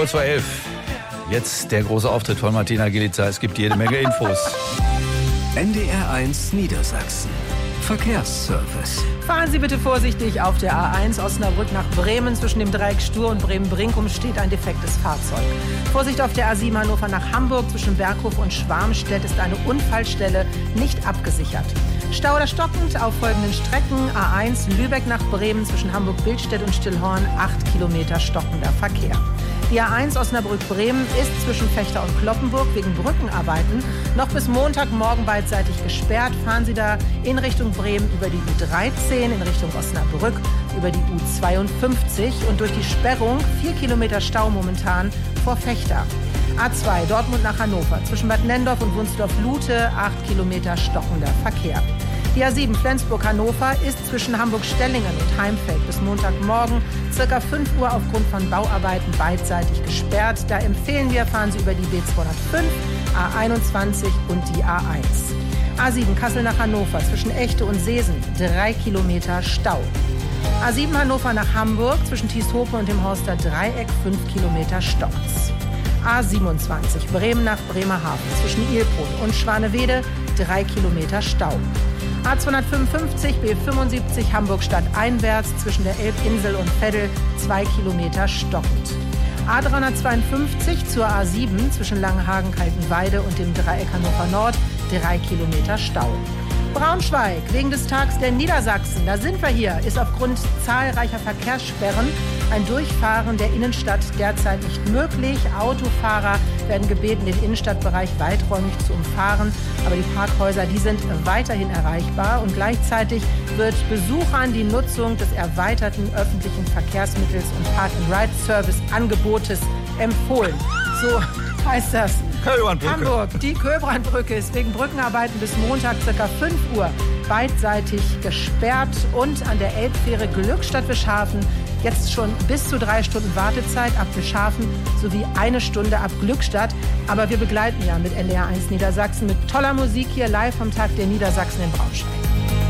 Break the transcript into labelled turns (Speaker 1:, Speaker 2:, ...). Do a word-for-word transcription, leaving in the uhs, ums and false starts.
Speaker 1: Kurz vor elf. Jetzt der große Auftritt von Martina Gilica. Es gibt jede Menge Infos.
Speaker 2: N D R eins Niedersachsen. Verkehrsservice.
Speaker 3: Fahren Sie bitte vorsichtig auf der A eins Osnabrück nach Bremen. Zwischen dem Dreieck Stur und Bremen-Brinkum steht ein defektes Fahrzeug. Vorsicht auf der A sieben Hannover nach Hamburg. Zwischen Berghof und Schwarmstedt ist eine Unfallstelle nicht abgesichert. Stau oder stockend auf folgenden Strecken. A eins Lübeck nach Bremen zwischen Hamburg-Bildstedt und Stillhorn. acht Kilometer stockender Verkehr. Die A eins Osnabrück-Bremen ist zwischen Fechter und Kloppenburg wegen Brückenarbeiten noch bis Montagmorgen beidseitig gesperrt. Fahren Sie da in Richtung Bremen über die U dreizehn, in Richtung Osnabrück über die U zweiundfünfzig und durch die Sperrung vier Kilometer Stau momentan vor Fechter. A zwei Dortmund nach Hannover zwischen Bad Nendorf und Wunsdorf-Lute, acht Kilometer stockender Verkehr. Die A sieben Flensburg-Hannover ist zwischen Hamburg-Stellingen und Heimfeld bis Montagmorgen circa fünf Uhr aufgrund von Bauarbeiten beidseitig gesperrt. Da empfehlen wir, fahren Sie über die B zweihundertfünf, A einundzwanzig und die A eins. A sieben Kassel nach Hannover zwischen Echte und Seesen, drei Kilometer Stau. A sieben Hannover nach Hamburg zwischen Thieshope und dem Horster Dreieck, fünf Kilometer Stocks. A siebenundzwanzig Bremen nach Bremerhaven zwischen Ilpol und Schwanewede, drei Kilometer Stau. A zweihundertfünfundfünfzig B fünfundsiebzig Hamburg-Stadt einwärts zwischen der Elbinsel und Veddel, zwei Kilometer stockend. A dreihundertzweiundfünfzig zur A sieben zwischen Langenhagen-Kaltenweide und dem Dreieck Hannover Nord, drei Kilometer Stau. Braunschweig, wegen des Tags der Niedersachsen, da sind wir hier, ist aufgrund zahlreicher Verkehrssperren ein Durchfahren der Innenstadt derzeit nicht möglich. Autofahrer werden gebeten, den Innenstadtbereich weiträumig zu umfahren. Aber die Parkhäuser, die sind weiterhin erreichbar. Und gleichzeitig wird Besuchern die Nutzung des erweiterten öffentlichen Verkehrsmittels und Park-and-Ride-Service-Angebotes empfohlen. So heißt das. Hamburg, die Köbrandbrücke ist wegen Brückenarbeiten bis Montag ca. fünf Uhr beidseitig gesperrt und an der Elbfähre Glückstadt-Wischhafen jetzt schon bis zu drei Stunden Wartezeit ab Wischhafen sowie eine Stunde ab Glückstadt. Aber wir begleiten ja mit N D R eins Niedersachsen mit toller Musik hier live vom Tag der Niedersachsen in Braunschweig.